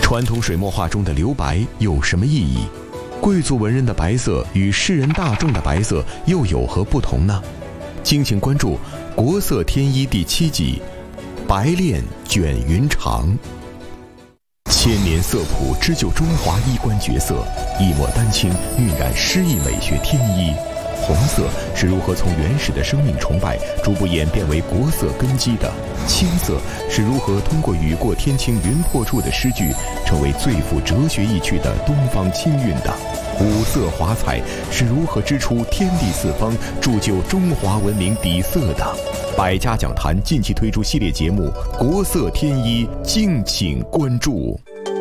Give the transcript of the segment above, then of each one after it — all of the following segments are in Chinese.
传统水墨画中的留白有什么意义？贵族文人的白色与世人大众的白色又有何不同呢？敬请关注《国色天衣》第7集《白练卷云长》。千年色谱织就中华衣冠绝色，一抹丹青晕染诗意美学天衣。红色是如何从原始的生命崇拜逐步演变为国色根基的？青色是如何通过雨过天晴云破处的诗句，成为最富哲学意趣的东方清韵的？五色华彩是如何织出天地四方，铸就中华文明底色的？百家讲坛近期推出系列节目《国色天衣》，敬请关注。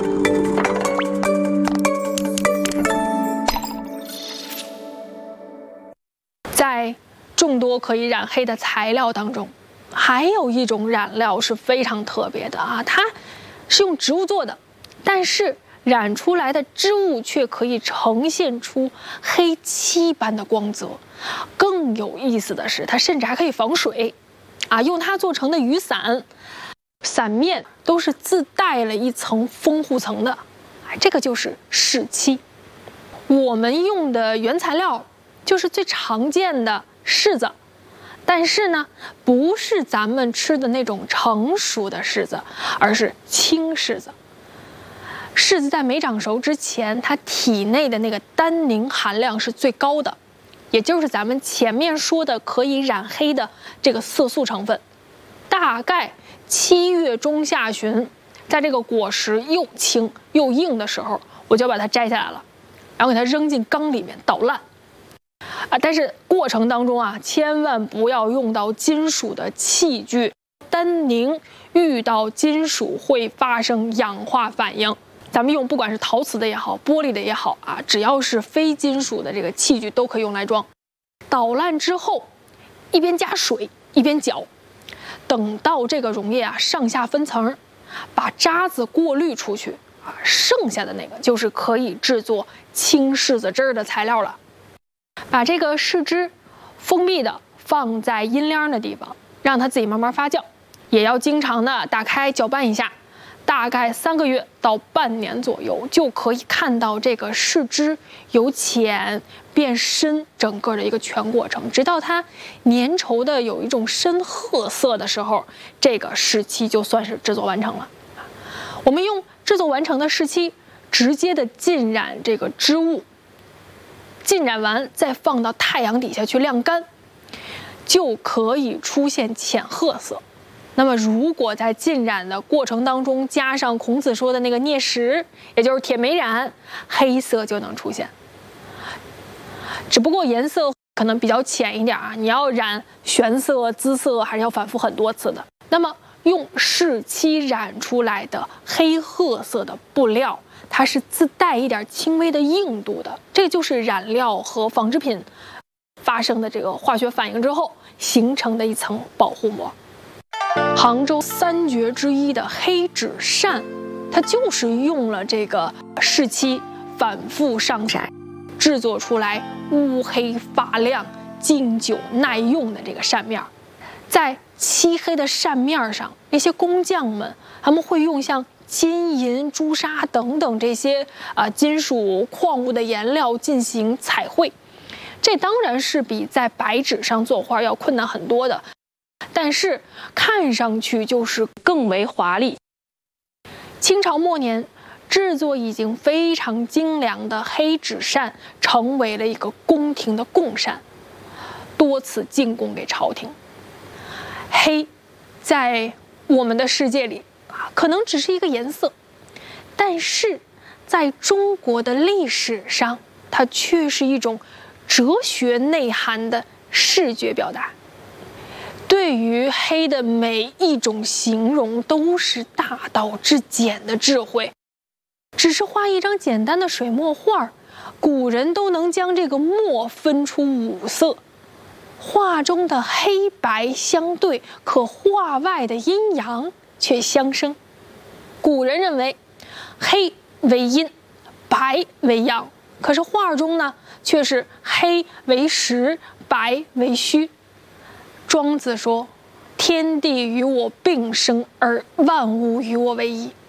在众多可以染黑的材料当中，还有一种染料是非常特别的啊，它是用植物做的，但是染出来的织物却可以呈现出黑漆般的光泽。更有意思的是，它甚至还可以防水啊，用它做成的雨伞，伞面都是自带了一层封护层的，这个就是柿漆。我们用的原材料就是最常见的柿子，但是呢，不是咱们吃的那种成熟的柿子，而是青柿子。柿子在没长熟之前，它体内的那个单宁含量是最高的，也就是咱们前面说的可以染黑的这个色素成分。大概7月中下旬，在这个果实又青又硬的时候，我就把它摘下来了，然后给它扔进缸里面捣烂。但是过程当中啊，千万不要用到金属的器具，单宁遇到金属会发生氧化反应。咱们用不管是陶瓷的也好，玻璃的也好啊，只要是非金属的这个器具都可以用来装。捣烂之后，一边加水一边搅，等到这个溶液啊上下分层，把渣子过滤出去啊，剩下的那个就是可以制作青柿子汁儿的材料了。把这个柿汁封闭的放在阴凉的地方，让它自己慢慢发酵，也要经常的打开搅拌一下，大概3个月到半年左右，就可以看到这个柿汁由浅变深整个的一个全过程，直到它粘稠的有一种深褐色的时候，这个柿漆就算是制作完成了。我们用制作完成的柿漆直接的浸染这个织物，浸染完再放到太阳底下去晾干，就可以出现浅褐色。那么如果在浸染的过程当中加上孔子说的那个镍石，也就是铁媒染，黑色就能出现。只不过颜色可能比较浅一点啊，你要染玄色、姿色还是要反复很多次的。那么用柿漆染出来的黑褐色的布料，它是自带一点轻微的硬度的，这就是染料和纺织品发生的这个化学反应之后形成的一层保护膜。杭州3绝之一的黑纸扇，它就是用了这个柿漆反复上色，制作出来乌黑发亮、经久耐用的这个扇面。在漆黑的扇面上，那些工匠们他们会用像金银、朱砂等等这些金属矿物的颜料进行彩绘，这当然是比在白纸上作画要困难很多的，但是看上去就是更为华丽。清朝末年，制作已经非常精良的黑纸扇成为了一个宫廷的贡扇，多次进贡给朝廷。黑在我们的世界里可能只是一个颜色，但是在中国的历史上，它却是一种哲学内涵的视觉表达。对于黑的每一种形容都是大道至简的智慧。只是画一张简单的水墨画，古人都能将这个墨分出5色，画中的黑白相对，可画外的阴阳却相生。古人认为黑为阴，白为阳，可是画中呢却是黑为实，白为虚。庄子说：天地与我并生，而万物与我为一。